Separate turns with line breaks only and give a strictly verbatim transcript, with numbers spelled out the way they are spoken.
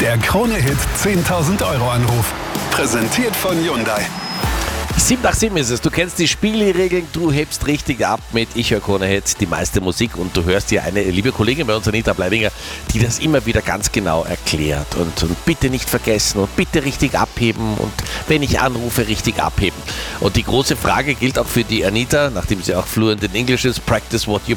Der Krone-Hit zehntausend Euro Anruf. Präsentiert von Hyundai.
sieben nach sieben ist es. Du kennst die Spielregeln, du hebst richtig ab mit Ich höre Krone-Hit, die meiste Musik, und du hörst hier eine liebe Kollegin bei uns, Anita Bleibinger, die das immer wieder ganz genau erklärt. Und, und bitte nicht vergessen und bitte richtig abheben und wenn ich anrufe, richtig abheben. Und die große Frage gilt auch für die Anita, nachdem sie auch fluent in English ist, practice what you